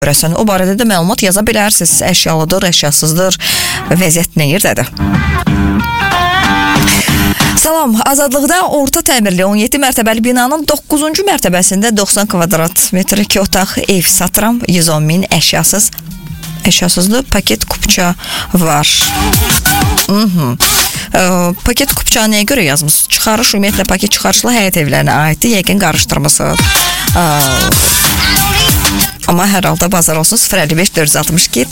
görəsən, o barədə də məlumat yaza bilərsiniz. Əşyalıdır, əşyasızdır, vəziyyət nə yerdədir? Salam, Azadlıqda orta təmirli 17 mərtəbəli binanın 9-cu mərtəbəsində 90 kvadrat metr 2 otaq ev satıram. 110 min əşyasızlı paket kupça var. Paket kupça nəyə görə yazmışsınız? Çıxarış ümumiyyətlə paket çıxarışlı həyət evlərinə aiddir. Yəqin qarışdırmışsınız. Amma hər halda bazar olsun 055-462-98-05-dir.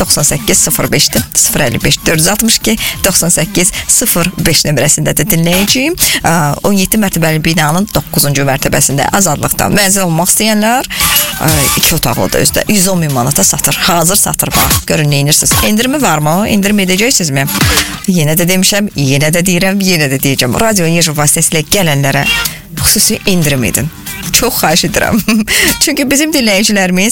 055-462-98-05 nömrəsində də dinləyəcəyim. 17 mərtəbəli binanın 9-cu mərtəbəsində Azadlıqda mənzil olmaq istəyənlər 2 otaqlıdır özdə. 110 min manata satır. Hazır satır bax. Görün neyinirsiniz. İndirimi var mı? İndirim edəcəksizmi? Yenə də demişəm, yenə də deyirəm, yenə də deyəcəm. Radio Enerji vasitəsilə gələnlərə xüsusi indirim edin. Çox xahiş edirəm. Çünki bizim dinləyicilərimiz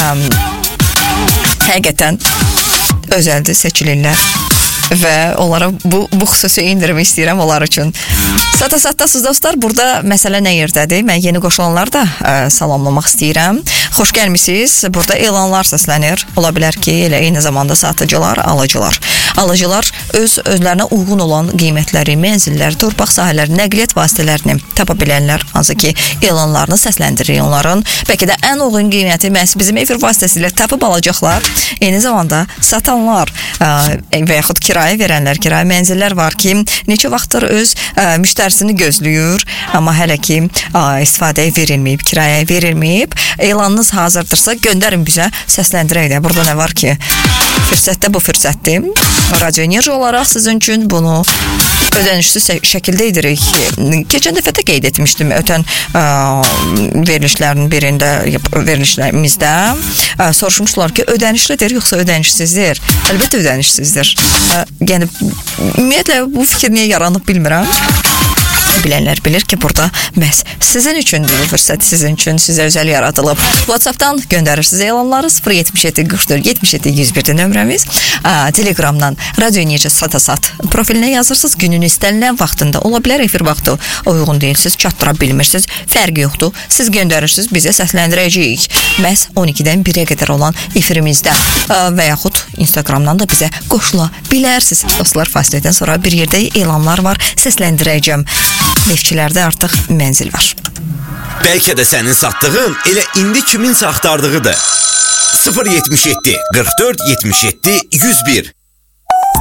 həqiqətən özəldir, seçilirlər və onlara bu xüsusi indirimi istəyirəm onlar üçün. Sata-satasız dostlar, burada məsələ nə yerdədir? Mən yeni qoşulanları da salamlamaq istəyirəm. Xoş gəlmisiniz. Burada elanlar səslənir. Ola bilər ki, elə eyni zamanda satıcılar, alıcılar. Alıcılar özlərinə uyğun olan qiymətləri, mənzillər, torpaq sahələri, nəqliyyat vasitələrini tapa bilənlər, hansı ki, elanlarını səsləndirir onların. Bəlkə də ən uyğun qiyməti məhz bizim efir vasitəsilə tapıb alacaqlar. Eyni zamanda satanlar və yaxud kirayə verənlər, kirayə mənzillər var ki, neçə vaxtdır öz müştərisini gözləyir, amma hələ ki istifadəyə verilməyib, kirayəyə verilməyib. Elanınız hazırdırsa göndərin bizə, səsləndirək də. Burada nə var ki? Fürsətdə bu fürsətdir. Radio Enerji olaraq sizin üçün bunu ödənişsiz şəkildə edirik. Keçən dəfə də qeyd etmişdim ötən verilişlərin birində, verilişlərimizdə soruşmuşlar ki, ödənişlidir yoxsa ödənişsizdir? Əlbəttə ödənişsizdir. Yəni, ümumiyyətlə bu fikir niyə yaranıb bilmirəm. Bilənlər bilir ki, burada məhz sizin üçündür bu fürsət, sizin üçün sizə özəl yaradılıb. WhatsApp-dan göndərirsiniz elanları 077-44-77-101 nömrəmiz. Telegramdan Radio Enerji Sat profilinə yazırsınız. Günün istənilən vaxtında ola bilər efir vaxtı uyğun deyilsiniz, çatdıra bilmirsiniz. Fərqi yoxdur. Siz göndərirsiniz, bizə səsləndirəcəyik. Məhz 12-dən 1-ə qədər olan efirimizdə və yaxud Instagramdan da bizə qoşula bilərsiniz. Dostlar, fasilədən sonra bir yerdə elanlar var, səsləndirəcəm. Neftçilərdə artıq mənzil var. Bəlkə də sənin satdığın elə indi kiminsə axtardığıdır. 077 44 77 101